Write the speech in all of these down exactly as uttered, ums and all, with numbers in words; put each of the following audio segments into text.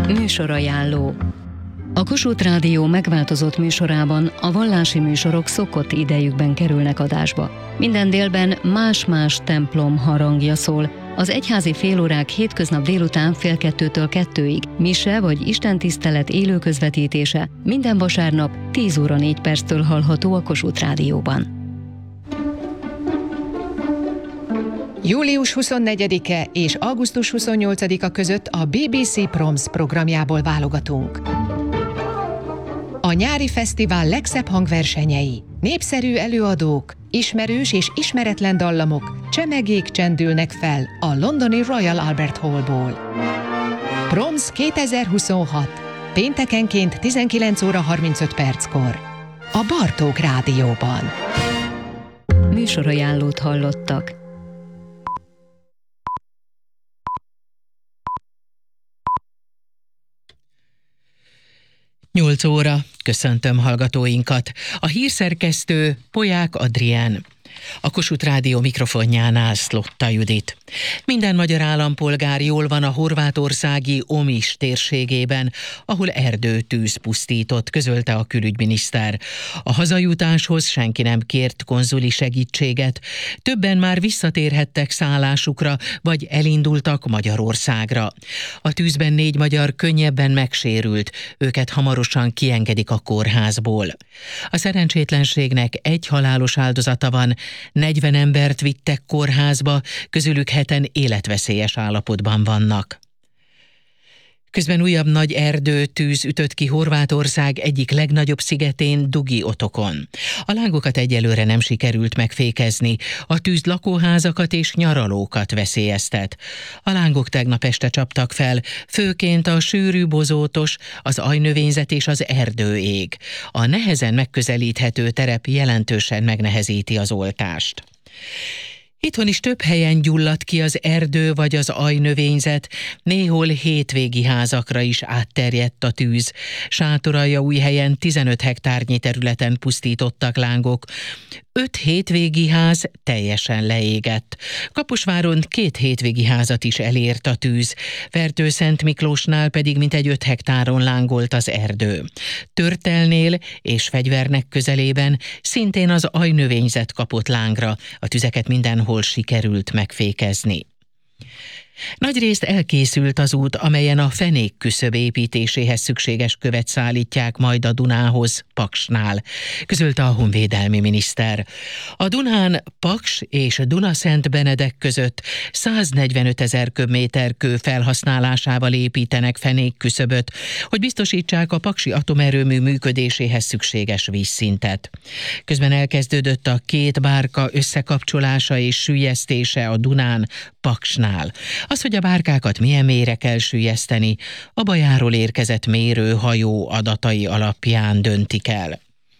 Műsorajánló. A Kossuth Rádió megváltozott műsorában a vallási műsorok szokott idejükben kerülnek adásba. Minden délben más-más templom harangja szól. Az egyházi félórák hétköznap délután fél kettőtől kettőig, mise vagy istentisztelet élő közvetítése minden vasárnap tíz óra négy perctől hallható a Kossuth Rádióban. július huszonnegyedike és augusztus huszonnyolcadika között a bé bé cé Proms programjából válogatunk. A nyári fesztivál legszebb hangversenyei, népszerű előadók, ismerős és ismeretlen dallamok, csemegék csendülnek fel a londoni Royal Albert Hallból. Proms kétezer-huszonhat. Péntekenként tizenkilenc óra harmincöt perckor. A Bartók Rádióban. Műsorajánlót hallottak. nyolc óra, köszöntöm hallgatóinkat. A hírszerkesztő Polyák Adrián. A Kossuth Rádió mikrofonjánál Szlotta Judit. Minden magyar állampolgár jól van a horvátországi Omis térségében, ahol erdőtűz pusztított, közölte a külügyminiszter. A hazajutáshoz senki nem kért konzuli segítséget. Többen már visszatérhettek szállásukra, vagy elindultak Magyarországra. A tűzben négy magyar könnyebben megsérült, őket hamarosan kiengedik a kórházból. A szerencsétlenségnek egy halálos áldozata van, negyven embert vittek kórházba, közülük heten életveszélyes állapotban vannak. Közben újabb nagy erdőtűz ütött ki Horvátország egyik legnagyobb szigetén, Dugi-otokon. A lángokat egyelőre nem sikerült megfékezni, a tűz lakóházakat és nyaralókat veszélyeztet. A lángok tegnap este csaptak fel, főként a sűrű bozótos, az ajnövényzet és az erdőég. A nehezen megközelíthető terep jelentősen megnehezíti az oltást. Itthon is több helyen gyulladt ki az erdő vagy az ajnövényzet, néhol hétvégi házakra is átterjedt a tűz. Sátoraljaújhelyen tizenöt hektárnyi területen pusztítottak lángok. Öt hétvégi ház teljesen leégett. Kaposváron két hétvégi házat is elért a tűz. Fertőszent Miklósnál pedig mintegy öt hektáron lángolt az erdő. Törtelnél és Fegyvernek közelében szintén az ajnövényzet kapott lángra. A tüzeket mindenhol sikerült megfékezni. Nagyrészt elkészült az út, amelyen a fenékküszöb építéséhez szükséges követ szállítják majd a Dunához, Paksnál, közölte a honvédelmi miniszter. A Dunán Paks és Dunaszent Benedek között száznegyvenöt ezer köbméter kő felhasználásával építenek fenékküszöböt, hogy biztosítsák a paksi atomerőmű működéséhez szükséges vízszintet. Közben elkezdődött a két bárka összekapcsolása és süllyesztése a Dunán, Paksnál. Az, hogy a bárkákat milyen mélyre kell süllyeszteni, a bajáról érkezett mérőhajó adatai alapján döntik el.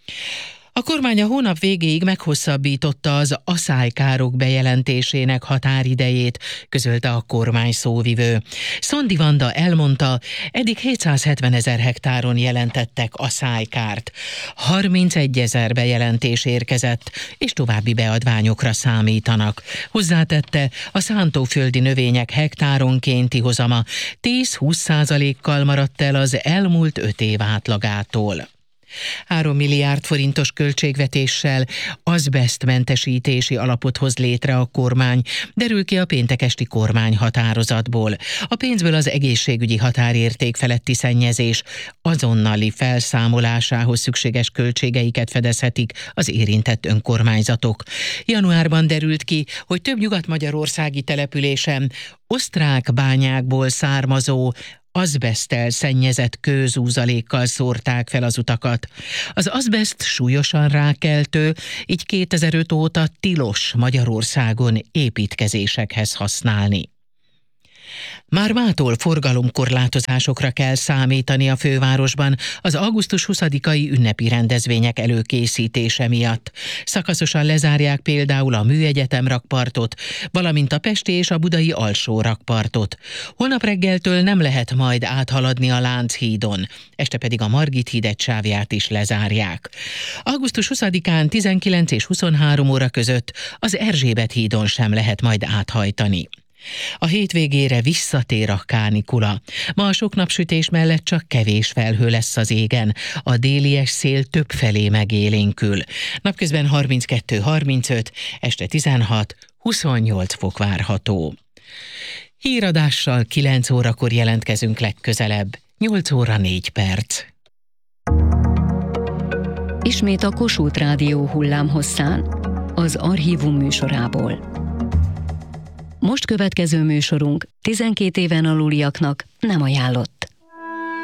A kormány a hónap végéig meghosszabbította az aszálykárok bejelentésének határidejét, közölte a kormány szóvivő. Szondi Vanda elmondta, eddig hétszázhetven ezer hektáron jelentettek aszálykárt. harmincegy ezer bejelentés érkezett, és további beadványokra számítanak. Hozzátette, a szántóföldi növények hektáronkénti hozama tíz-húsz százalékkal maradt el az elmúlt öt év átlagától. Három milliárd forintos költségvetéssel azbesztmentesítési alapot hoz létre a kormány, derül ki a péntek esti kormányhatározatból. A pénzből az egészségügyi határérték feletti szennyezés azonnali felszámolásához szükséges költségeiket fedezhetik az érintett önkormányzatok. Januárban derült ki, hogy több nyugat-magyarországi településen osztrák bányákból származó azbeszttel szennyezett kőzúzalékkal szórták fel az utakat. Az azbeszt súlyosan rákeltő, így kétezer-öt óta tilos Magyarországon építkezésekhez használni. Már mától forgalomkorlátozásokra kell számítani a fővárosban az augusztus huszadikai ünnepi rendezvények előkészítése miatt. Szakaszosan lezárják például a Műegyetem rakpartot, valamint a pesti és a budai alsó rakpartot. Holnap reggeltől nem lehet majd áthaladni a Lánchídon, este pedig a Margit híd egy sávját is lezárják. augusztus huszadikán tizenkilenc és huszonhárom óra között az Erzsébet hídon sem lehet majd áthajtani. A hétvégére visszatér a kánikula. Ma a sok napsütés mellett csak kevés felhő lesz az égen. A délies szél több felé megélénkül. Napközben harminckettő harmincöt, este tizenhat huszonnyolc fok várható. Híradással kilenc órakor jelentkezünk legközelebb. nyolc óra négy perc. Ismét a Kossuth Rádió hullámhosszán, az Archívum műsorából. Most következő műsorunk tizenkét éven aluliaknak nem ajánlott.